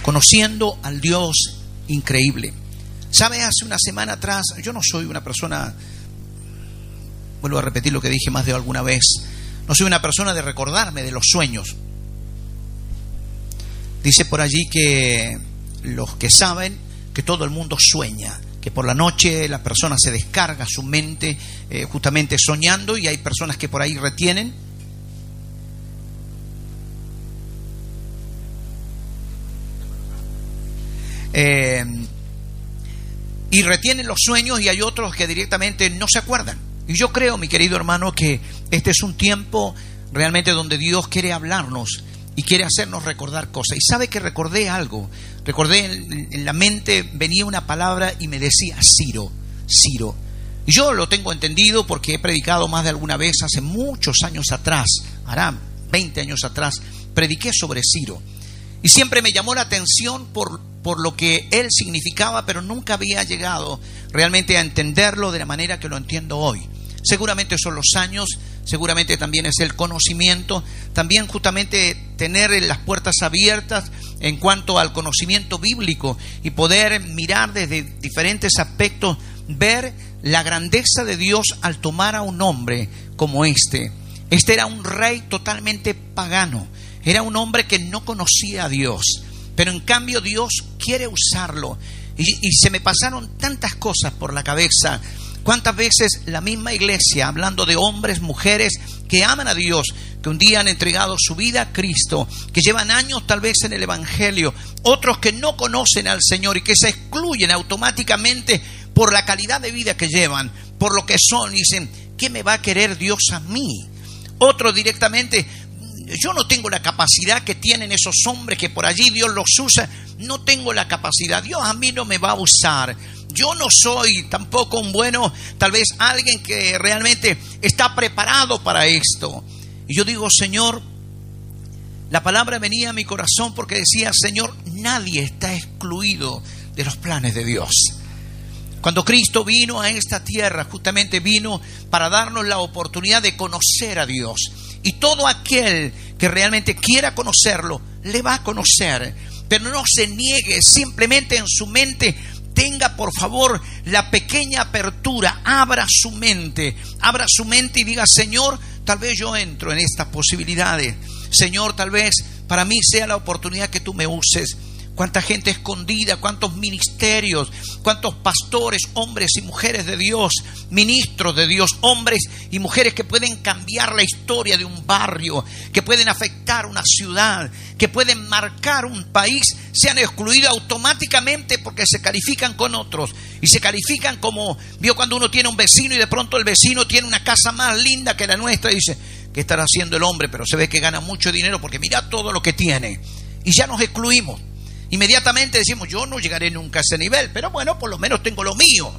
conociendo al Dios increíble. ¿Sabe? Hace una semana atrás, yo no soy una persona, vuelvo a repetir lo que dije más de alguna vez, no soy una persona de recordarme de los sueños. Dice por allí que los que saben que todo el mundo sueña, que por la noche la persona se descarga su mente justamente soñando, y hay personas que por ahí retienen. Y retienen los sueños, y hay otros que directamente no se acuerdan. Y yo creo, mi querido hermano, que este es un tiempo realmente donde Dios quiere hablarnos y quiere hacernos recordar cosas. Y sabe que recordé algo. Recordé en la mente, venía una palabra y me decía Ciro. Y yo lo tengo entendido porque he predicado más de alguna vez, hace muchos años atrás, hará 20 años atrás, prediqué sobre Ciro. Y siempre me llamó la atención por lo que él significaba, pero nunca había llegado realmente a entenderlo de la manera que lo entiendo hoy. Seguramente son los años, seguramente también es el conocimiento, también justamente tener las puertas abiertas en cuanto al conocimiento bíblico y poder mirar desde diferentes aspectos, ver la grandeza de Dios al tomar a un hombre como este. Este era un rey totalmente pagano, era un hombre que no conocía a Dios, pero en cambio Dios quiere usarlo. Y se me pasaron tantas cosas por la cabeza. ¿Cuántas veces la misma iglesia, hablando de hombres, mujeres que aman a Dios, que un día han entregado su vida a Cristo, que llevan años tal vez en el Evangelio, otros que no conocen al Señor y que se excluyen automáticamente por la calidad de vida que llevan, por lo que son, y dicen, ¿qué me va a querer Dios a mí? Otros directamente, yo no tengo la capacidad que tienen esos hombres que por allí Dios los usa, no tengo la capacidad, Dios a mí no me va a usar. Yo no soy tampoco un bueno, tal vez alguien que realmente está preparado para esto. Y yo digo, Señor, la palabra venía a mi corazón porque decía, Señor, nadie está excluido de los planes de Dios. Cuando Cristo vino a esta tierra, justamente vino para darnos la oportunidad de conocer a Dios. Y todo aquel que realmente quiera conocerlo, le va a conocer. Pero no se niegue, simplemente en su mente tenga por favor la pequeña apertura, abra su mente y diga, Señor, tal vez yo entro en estas posibilidades. Señor, tal vez para mí sea la oportunidad que tú me uses. Cuánta gente escondida, cuántos ministerios, cuántos pastores, hombres y mujeres de Dios, ministros de Dios, hombres y mujeres que pueden cambiar la historia de un barrio, que pueden afectar una ciudad, que pueden marcar un país, se han excluido automáticamente porque se califican con otros y se califican como, vio cuando uno tiene un vecino y de pronto el vecino tiene una casa más linda que la nuestra y dice, ¿qué estará haciendo el hombre? Pero se ve que gana mucho dinero porque mira todo lo que tiene, y ya nos excluimos. Inmediatamente decimos, yo no llegaré nunca a ese nivel, pero bueno, por lo menos tengo lo mío.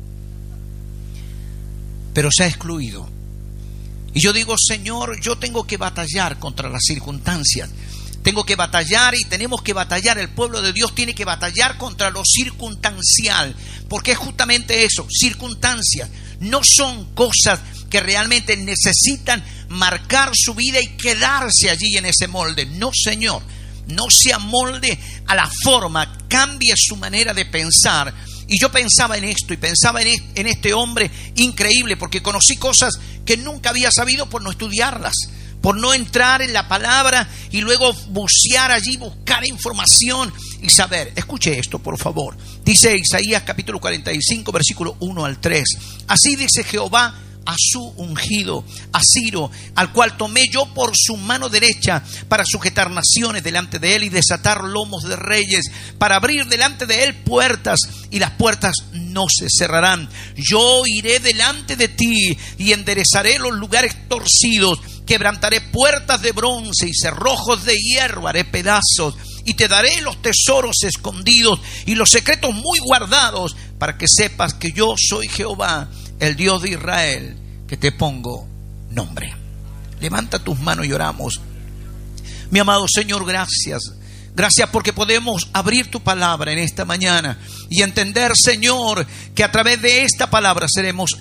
Pero se ha excluido. Y yo digo, Señor, yo tengo que batallar contra las circunstancias. Tengo que batallar y tenemos que batallar. El pueblo de Dios tiene que batallar contra lo circunstancial. Porque es justamente eso, circunstancias. No son cosas que realmente necesitan marcar su vida y quedarse allí en ese molde. No, Señor. No se amolde a la forma, cambie su manera de pensar. Y yo pensaba en esto y pensaba en este hombre increíble, porque conocí cosas que nunca había sabido por no estudiarlas, por no entrar en la palabra y luego bucear allí, buscar información y saber. Escuche esto, por favor. Dice Isaías capítulo 45, versículo 1 al 3. Así dice Jehová a su ungido, a Ciro, al cual tomé yo por su mano derecha para sujetar naciones delante de él y desatar lomos de reyes, para abrir delante de él puertas, y las puertas no se cerrarán. Yo iré delante de ti y enderezaré los lugares torcidos, quebrantaré puertas de bronce y cerrojos de hierro haré pedazos, y te daré los tesoros escondidos y los secretos muy guardados, para que sepas que yo soy Jehová, el Dios de Israel, que te pongo nombre. Levanta tus manos y oramos. Mi amado Señor, gracias. Gracias porque podemos abrir tu palabra en esta mañana y entender, Señor, que a través de esta palabra seremos